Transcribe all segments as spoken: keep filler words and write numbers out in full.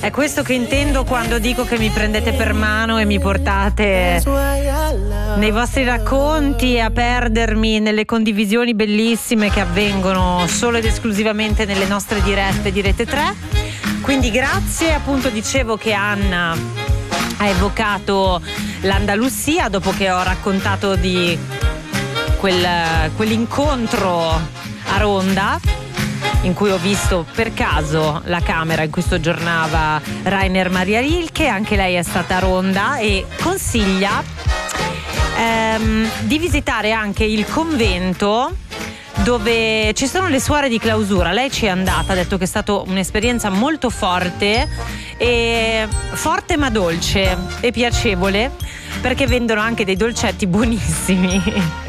È questo che intendo quando dico che mi prendete per mano e mi portate nei vostri racconti a perdermi nelle condivisioni bellissime che avvengono solo ed esclusivamente nelle nostre dirette di Rete tre. Quindi grazie. Appunto dicevo che Anna ha evocato l'Andalusia dopo che ho raccontato di quel, quell'incontro a Ronda in cui ho visto per caso la camera in cui soggiornava Rainer Maria Rilke. Anche lei è stata a Ronda e consiglia ehm, di visitare anche il convento dove ci sono le suore di clausura. Lei ci è andata, ha detto che è stata un'esperienza molto forte, e forte ma dolce e piacevole, perché vendono anche dei dolcetti buonissimi.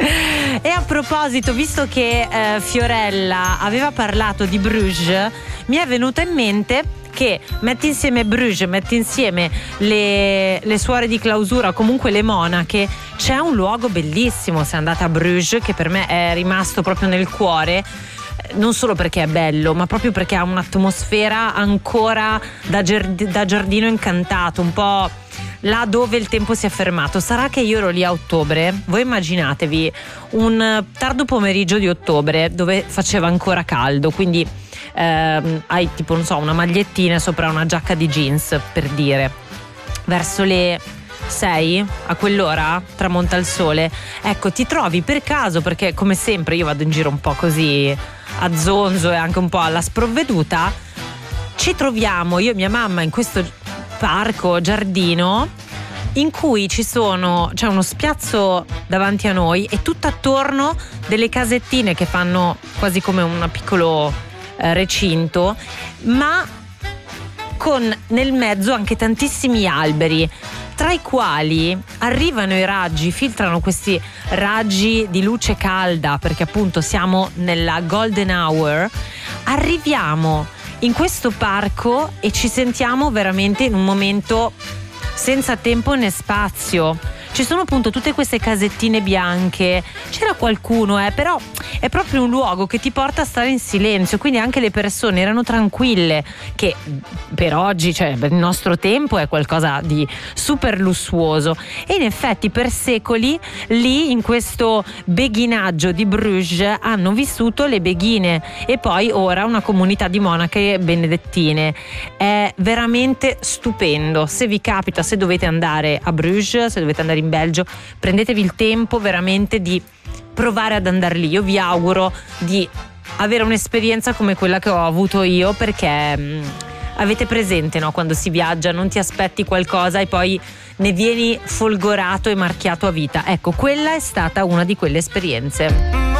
E a proposito, visto che eh, Fiorella aveva parlato di Bruges, mi è venuto in mente che metti insieme Bruges, metti insieme le, le suore di clausura, comunque le monache, c'è un luogo bellissimo se andate a Bruges che per me è rimasto proprio nel cuore, non solo perché è bello, ma proprio perché ha un'atmosfera ancora da, giard- da giardino incantato, un po' là dove il tempo si è fermato. Sarà che io ero lì a ottobre, voi immaginatevi un tardo pomeriggio di ottobre dove faceva ancora caldo, quindi ehm, hai tipo non so una magliettina sopra una giacca di jeans, per dire. Verso le sei, a quell'ora tramonta il sole, ecco, ti trovi per caso, perché come sempre io vado in giro un po' così a zonzo e anche un po' alla sprovveduta, ci troviamo io e mia mamma in questo parco, giardino, in cui ci sono, c'è uno spiazzo davanti a noi e tutto attorno delle casettine che fanno quasi come un piccolo eh, recinto, ma con nel mezzo anche tantissimi alberi, tra i quali arrivano i raggi, filtrano questi raggi di luce calda, perché appunto siamo nella golden hour. Arriviamo in questo parco e ci sentiamo veramente in un momento senza tempo né spazio. Ci sono appunto tutte queste casettine bianche, c'era qualcuno eh, però è proprio un luogo che ti porta a stare in silenzio, quindi anche le persone erano tranquille, che per oggi, cioè per il nostro tempo, è qualcosa di super lussuoso. E in effetti per secoli lì in questo beghinaggio di Bruges hanno vissuto le beghine e poi ora una comunità di monache benedettine. È veramente stupendo. Se vi capita, se dovete andare a Bruges, se dovete andare in Belgio, prendetevi il tempo veramente di provare ad andare lì. Io vi auguro di avere un'esperienza come quella che ho avuto io, perché mh, avete presente, no? Quando si viaggia non ti aspetti qualcosa e poi ne vieni folgorato e marchiato a vita. Ecco, quella è stata una di quelle esperienze.